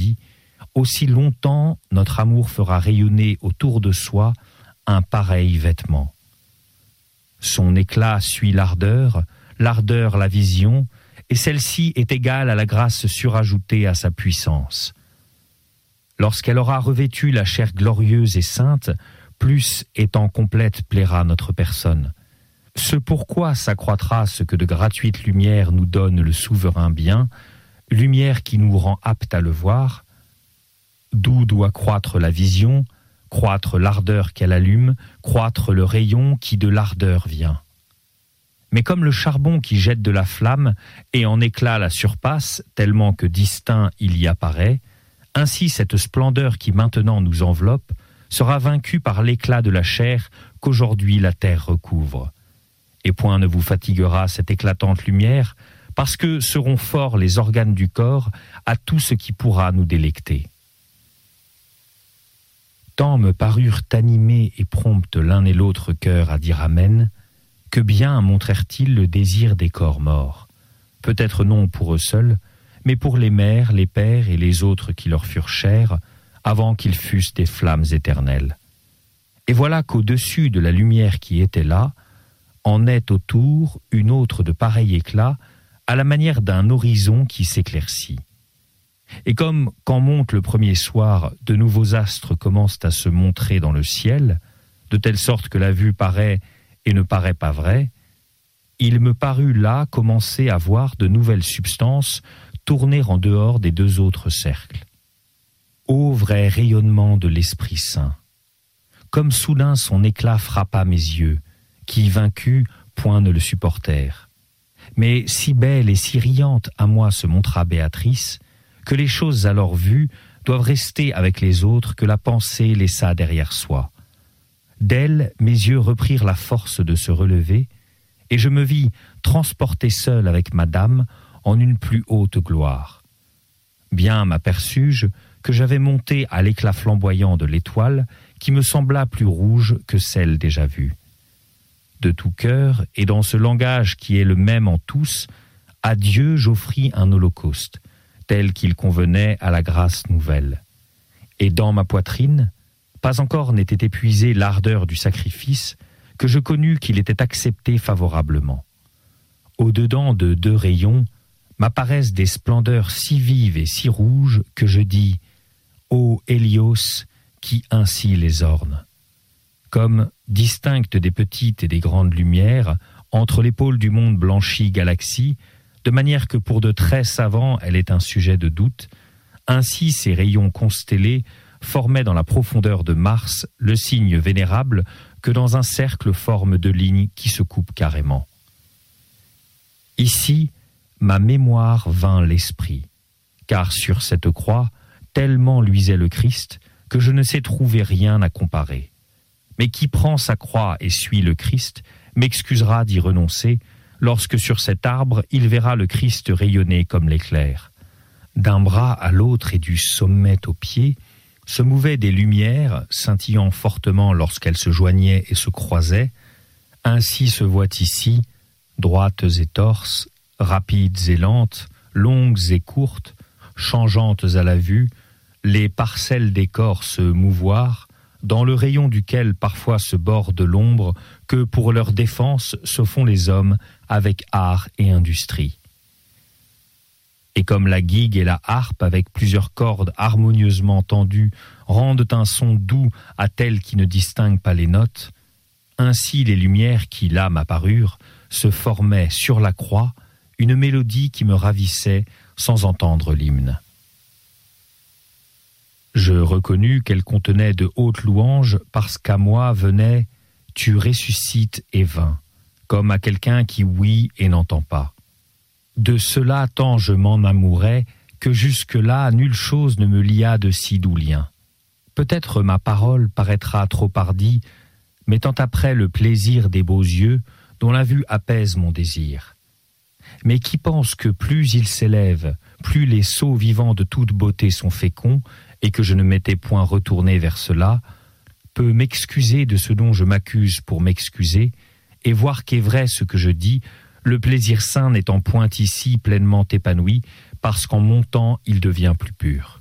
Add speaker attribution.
Speaker 1: vie, aussi longtemps notre amour fera rayonner autour de soi un pareil vêtement. Son éclat suit l'ardeur la vision, et celle-ci est égale à la grâce surajoutée à sa puissance. Lorsqu'elle aura revêtu la chair glorieuse et sainte, plus étant complète plaira notre personne. Ce pourquoi s'accroîtra ce que de gratuite lumière nous donne le souverain bien, lumière qui nous rend aptes à le voir, d'où doit croître la vision, croître l'ardeur qu'elle allume, croître le rayon qui de l'ardeur vient. Mais comme le charbon qui jette de la flamme et en éclat la surpasse, tellement que distinct il y apparaît, ainsi cette splendeur qui maintenant nous enveloppe sera vaincue par l'éclat de la chair qu'aujourd'hui la terre recouvre. Et point ne vous fatiguera cette éclatante lumière, parce que seront forts les organes du corps à tout ce qui pourra nous délecter. Tant me parurent animés et promptes l'un et l'autre cœur à dire Amen, que bien montrèrent-ils le désir des corps morts, peut-être non pour eux seuls, mais pour les mères, les pères et les autres qui leur furent chers, avant qu'ils fussent des flammes éternelles. Et voilà qu'au-dessus de la lumière qui était là, en est autour une autre de pareil éclat, à la manière d'un horizon qui s'éclaircit. Et comme quand monte le premier soir, de nouveaux astres commencent à se montrer dans le ciel, de telle sorte que la vue paraît et ne paraît pas vraie, il me parut là commencer à voir de nouvelles substances tourner en dehors des deux autres cercles. Ô vrai rayonnement de l'Esprit Saint! Comme soudain son éclat frappa mes yeux, qui, vaincus, point ne le supportèrent. Mais si belle et si riante à moi se montra Béatrice, que les choses alors vues doivent rester avec les autres que la pensée laissa derrière soi. D'elle, mes yeux reprirent la force de se relever, et je me vis transporté seul avec Madame en une plus haute gloire. Bien m'aperçus-je que j'avais monté à l'éclat flamboyant de l'étoile qui me sembla plus rouge que celle déjà vue. De tout cœur, et dans ce langage qui est le même en tous, à Dieu j'offris un holocauste, tel qu'il convenait à la grâce nouvelle. Et dans ma poitrine, pas encore n'était épuisée l'ardeur du sacrifice, que je connus qu'il était accepté favorablement. Au-dedans de deux rayons, m'apparaissent des splendeurs si vives et si rouges que je dis « Ô Hélios, qui ainsi les orne !» Comme, distinctes des petites et des grandes lumières, entre les pôles du monde blanchi galaxie, de manière que pour de très savants elle est un sujet de doute, ainsi ces rayons constellés formaient dans la profondeur de Mars le signe vénérable que dans un cercle forment deux lignes qui se coupent carrément. Ici, ma mémoire vint l'esprit, car sur cette croix, tellement luisait le Christ que je ne sais trouver rien à comparer. Mais qui prend sa croix et suit le Christ m'excusera d'y renoncer, lorsque sur cet arbre il verra le Christ rayonner comme l'éclair. D'un bras à l'autre et du sommet au pied, se mouvaient des lumières, scintillant fortement lorsqu'elles se joignaient et se croisaient. Ainsi se voient ici, droites et torses, rapides et lentes, longues et courtes, changeantes à la vue, les parcelles des corps se mouvoir, dans le rayon duquel parfois se borde l'ombre que pour leur défense se font les hommes avec art et industrie. Et comme la guigue et la harpe avec plusieurs cordes harmonieusement tendues rendent un son doux à tels qui ne distinguent pas les notes, ainsi les lumières qui là m'apparurent se formaient sur la croix une mélodie qui me ravissait sans entendre l'hymne. Je reconnus qu'elle contenait de hautes louanges parce qu'à moi venait « Tu ressuscites et vains », comme à quelqu'un qui ouït et n'entend pas. De cela tant je m'en amourais que jusque-là nulle chose ne me lia de si doux lien. Peut-être ma parole paraîtra trop hardie, mettant après le plaisir des beaux yeux dont la vue apaise mon désir. Mais qui pense que plus il s'élève, plus les sceaux vivants de toute beauté sont féconds, et que je ne m'étais point retourné vers cela, peut m'excuser de ce dont je m'accuse pour m'excuser, et voir qu'est vrai ce que je dis, le plaisir saint n'étant point ici pleinement épanoui, parce qu'en montant il devient plus pur.